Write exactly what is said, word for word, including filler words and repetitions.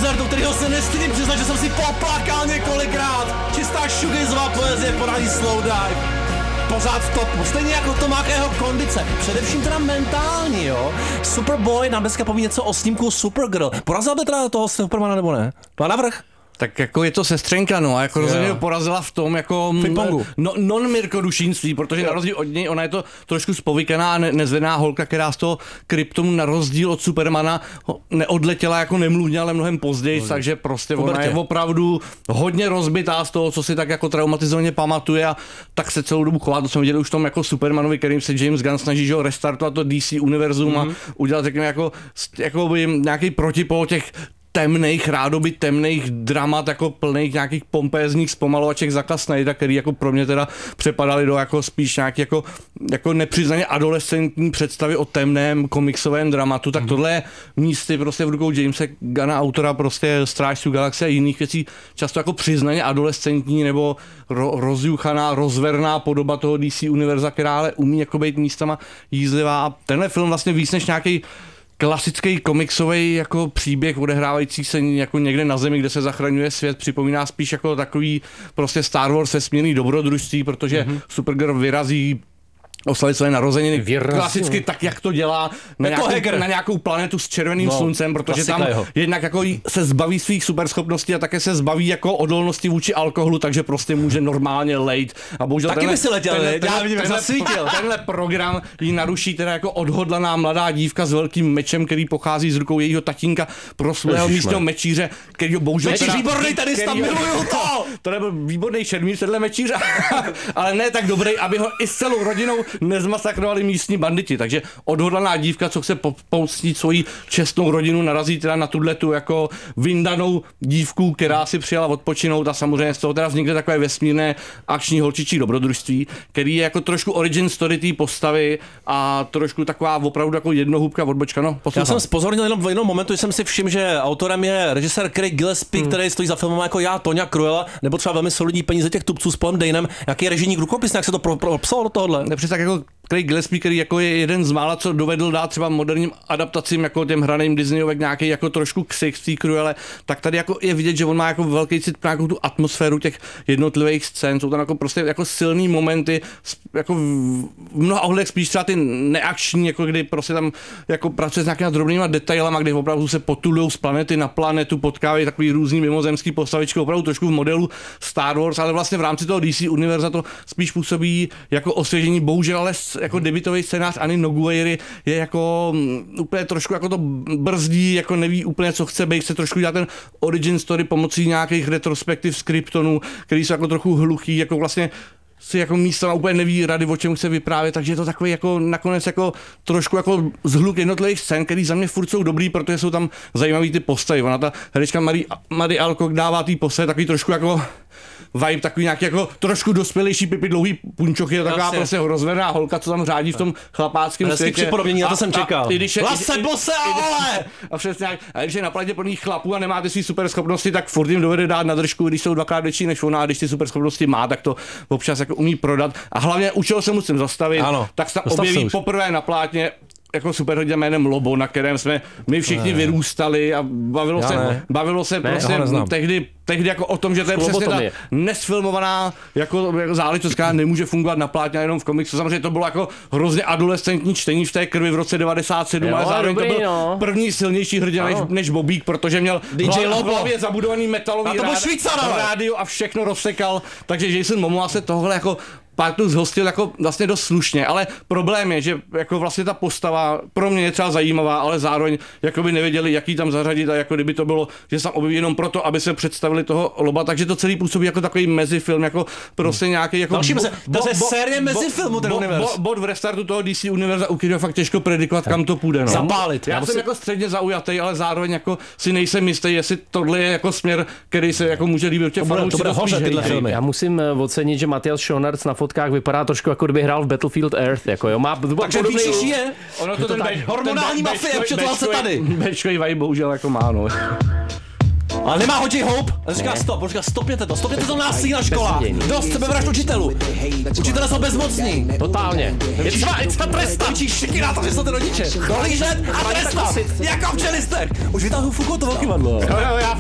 koncertu, kterýho se nestydím přiznat, že jsem si poplakal několikrát. Čistá šugizová poezie poradí Slow Dive. Pořád v topu, stejně jako to má jeho kondice, především teda mentální, jo. Superboy nám dneska poví něco o snímku Supergirl. Porazil by teda toho Supermana nebo ne? To navrch? Tak jako je to sestřenka, no, a jako rozhodně ho porazila v tom jako no, non-mirkodušínství, protože na rozdíl od něj ona je to trošku spovykaná a ne, nezvená holka, která z toho kryptonu na rozdíl od Supermana neodletěla jako nemluvně, ale mnohem později, no, takže prostě ona Ubertě. Je opravdu hodně rozbitá z toho, co si tak jako traumatizovaně pamatuje a tak se celou dobu chová, to jsme viděli už v tom jako Supermanovi, kterým se James Gunn snaží, že ho restartovat to D C univerzum mm-hmm. a udělat řekněme jako, jako by nějaký protipol těch temných, rádoby temných dramat, jako plných nějakých pompézních zpomalovaček Zacka Snydera, který jako pro mě teda přepadaly do jako spíš nějaký jako, jako nepřiznaně adolescentní představy o temném komiksovém dramatu, tak mm. tohle je místy prostě v rukou Jamese Gunna, autora prostě Strážců galaxie a jiných věcí, často jako přiznaně adolescentní nebo ro, rozjuchaná, rozverná podoba toho D C univerza, která ale umí jako být místama jízlivá a tenhle film vlastně víc než nějaký klasický komiksový jako příběh odehrávající se jako někde na zemi, kde se zachraňuje svět, připomíná spíš jako takový prostě Star Wars vesmírný dobrodružství, protože mm-hmm. Supergirl vyrazí oslavit své narozeniny Vyrazil. klasicky tak, jak to dělá na, jako nějakou, na nějakou planetu s červeným no, sluncem, protože tam jeho. jednak jako se zbaví svých superschopností a také se zbaví jako odolnosti vůči alkoholu, takže prostě může normálně lejt. A bohužel taky tenhle, by si letěl, tenhle, tenhle, tenhle, tenhle, tenhle program jí naruší teda jako odhodlaná mladá dívka s velkým mečem, který pochází z rukou jejího tatínka pro svého místního mečíře, kterýho bohužel Mečíř výborný, tady tam miluju to! To nebyl výborný šermíř, tenhle mečíř, ale ne tak dobrý, aby ho i s celou rodinou nezmasakrovali místní banditi, takže odhodlaná dívka, co chce pomstít svoji čestnou rodinu, narazí teda na tuhletu jako vyndanou dívku, která si přijala odpočinout a samozřejmě z toho teda vznikne takové vesmírné akční holčičí dobrodružství, který je jako trošku origin story té postavy a trošku taková opravdu jako jednohubka odbočka. No, já jsem zpozornil jenom v jednom momentu, že jsem si všiml, že autorem je režisér Craig Gillespie, hmm. který stojí za filmem jako Já, Tonya Cruella, nebo třeba velmi solidní peníze těch tupců s Paulem Danem. Jaký je režijní rukopisník, jak se to pro, pro, psalo do tohohle? Nepřes tak jako Craig Gillespie, který jako je jeden z mála, co dovedl dát třeba moderním adaptacím jako těm hraným Disneyovek nějaký jako trošku ksich v té Cruelle, tak tady jako je vidět, že on má jako velký cit pro nějakou tu atmosféru těch jednotlivých scén, jsou tam jako prostě jako silný momenty, jako v mnoha ohledech spíš třeba ty neakční, jako kdy prostě tam jako pracuje s nějakýma drobnýma detailama, kdy opravdu se potulujou z planety na planetu, potkávají takový různý mimozemský postavičky, opravdu trošku v modelu Star Wars, ale vlastně v rámci toho D C univerza to spíš působí jako osvěžení, bohužel ale jako debutový scénář Anny Nogueiry je jako um, úplně trošku jako to brzdí, jako neví úplně, co chce být, chce trošku dělat ten origin story pomocí nějakých retrospektiv z Kryptonu, který jsou jako trochu hluchý, jako vlastně si jako místo úplně neví rady, o čem chce vyprávět, takže je to takový jako nakonec jako trošku jako zhluk jednotlivých scén, který za mě furt jsou dobrý, protože jsou tam zajímavý ty postavy. Ona ta herečka Maddie, Maddie Alcock dává té postavy takový trošku jako vibe, takový nějaký jako trošku dospělejší Pipi dlouhý punčochy, je taková prostě rozvedená holka, co tam řádí v tom chlapáckém světě. Hezky připodobnění, na to jsem čekal. Lase, bose, ale! A přesně jak, a když je na planetě plných chlapů a nemáte svý super schopnosti, tak furt jim dovede dát na držku, když jsou dvakrát větší než ona, a když ty super schopnosti má, tak to občas jako umí prodat. A hlavně u čeho se musím zastavit, ano, tak se objeví poprvé na plátně jako superhrdina jménem Lobo, na kterém jsme my všichni ne. vyrůstali a bavilo Já se, ne. bavilo se ne, prostě tehdy, tehdy jako o tom, že to je přesně ta nesfilmovaná jako, jako záležitost, která nemůže fungovat na plátně jenom v komiksu. Samozřejmě to bylo jako hrozně adolescentní čtení v té krvi v roce devadesát sedm, jo, ale zároveň dobrý, to byl no. první silnější hrdina než, než Bobík, protože měl D J Lobo v hlavě zabudovaný metalový rád, rádio a všechno rozsekal, takže Jason Momoa se tohle jako partu zhostil jako vlastně dost slušně, ale problém je, že jako vlastně ta postava pro mě je třeba zajímavá, ale zároveň jako by nevěděli, jaký tam zařadit a jako kdyby to bylo, že se tam objeví jenom proto, aby se představili toho Loba, takže to celý působí jako takový mezifilm, jako prostě nějaký jako další mezi, to je série mezifilmu ten univerz. Bod v restartu toho D C univerza, u kterého fakt těžko predikovat, kam to půjde. No. Zapálit. Já, já jsem jako středně zaujatý, ale zároveň jako si nejsem jistý, jestli tohle je jako směr, který se jako může líbit těm fanouškům. Já musím ocenit, že Matthias Schoenaerts na fotkách vypadá trošku jako kdyby hrál v Battlefield Earth, jako jo, má takže výšiš je, ono to ten hormonální mafie, přetla se tady. Bečkový vibe bohužel jako má, no. Ale nemá hodí houp. A říká stop, on říká stopněte to, stopněte to násilí na školách. beznadějný. Dost sebevražd učitelů. Učitelé jsou bezmocní. Totálně. Je třeba, je třeba trestat. Učí všichni na to, že jsou ty rodiče. Dohlížet a trestat. Jako v čelistech. Už vytáhnu fuku to velký vadlo. Jo, jo, já